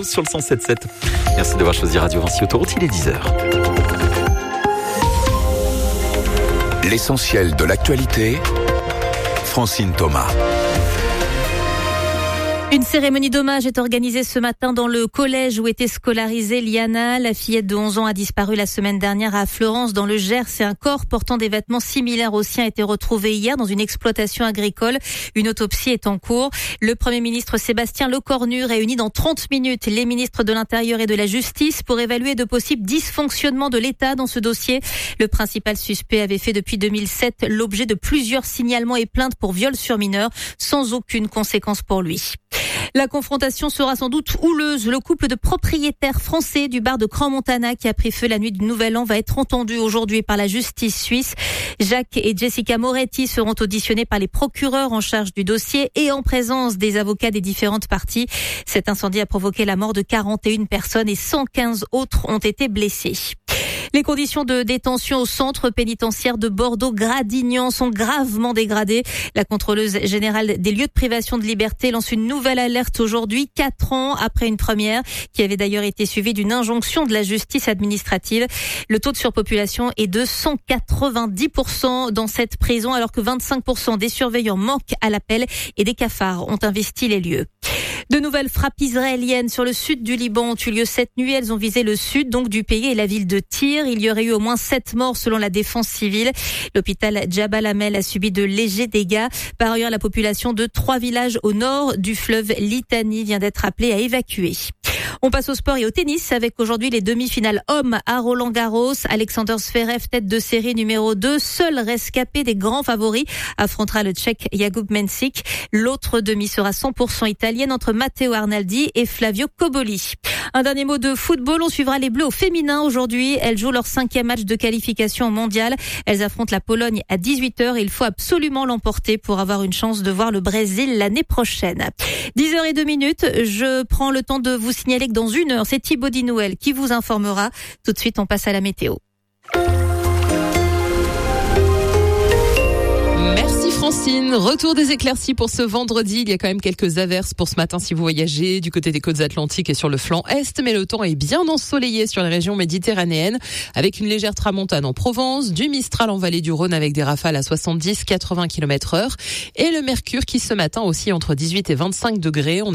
Sur le 107.7. Merci d'avoir choisi Radio Vinci Autoroute, il est 10h. L'essentiel de l'actualité, Francine Thomas. Une cérémonie d'hommage est organisée ce matin dans le collège où était scolarisée Liana. La fillette de 11 ans a disparu la semaine dernière à Fleurance dans le Gers et un corps portant des vêtements similaires aux siens a été retrouvé hier dans une exploitation agricole. Une autopsie est en cours. Le Premier ministre Sébastien Lecornu réunit dans 30 minutes les ministres de l'Intérieur et de la Justice pour évaluer de possibles dysfonctionnements de l'État dans ce dossier. Le principal suspect avait fait depuis 2007 l'objet de plusieurs signalements et plaintes pour viol sur mineur sans aucune conséquence pour lui. La confrontation sera sans doute houleuse. Le couple de propriétaires français du bar de Crans-Montana qui a pris feu la nuit du Nouvel An va être entendu aujourd'hui par la justice suisse. Jacques et Jessica Moretti seront auditionnés par les procureurs en charge du dossier et en présence des avocats des différentes parties. Cet incendie a provoqué la mort de 41 personnes et 115 autres ont été blessés. Les conditions de détention au centre pénitentiaire de Bordeaux-Gradignan sont gravement dégradées. La contrôleuse générale des lieux de privation de liberté lance une nouvelle alerte aujourd'hui, 4 ans après une première, qui avait d'ailleurs été suivie d'une injonction de la justice administrative. Le taux de surpopulation est de 190% dans cette prison, alors que 25% des surveillants manquent à l'appel et des cafards ont investi les lieux. De nouvelles frappes israéliennes sur le sud du Liban ont eu lieu cette nuit. Elles ont visé le sud donc du pays et la ville de Tyr. Il y aurait eu au moins 7 morts selon la défense civile. L'hôpital Jabal Amel a subi de légers dégâts. Par ailleurs, la population de 3 villages au nord du fleuve Litani vient d'être appelée à évacuer. On passe au sport et au tennis avec aujourd'hui les demi-finales hommes à Roland-Garros. Alexander Zverev, tête de série numéro 2, seul rescapé des grands favoris, affrontera le Tchèque Jakub Mensik. L'autre demi sera 100% italienne entre Matteo Arnaldi et Flavio Cobolli. Un dernier mot de football, on suivra les Bleus au féminin aujourd'hui. Elles jouent leur 5e match de qualification au mondial. Elles affrontent la Pologne à 18h. Il faut absolument l'emporter pour avoir une chance de voir le Brésil l'année prochaine. 10h02, je prends le temps de vous signaler que dans 1 heure, c'est Thibaut Dinouel qui vous informera. Tout de suite, on passe à la météo. Merci Francine. Retour des éclaircies pour ce vendredi. Il y a quand même quelques averses pour ce matin si vous voyagez du côté des côtes atlantiques et sur le flanc est. Mais le temps est bien ensoleillé sur les régions méditerranéennes avec une légère tramontane en Provence, du Mistral en vallée du Rhône avec des rafales à 70-80 km/h et le mercure qui ce matin aussi entre 18 et 25 degrés.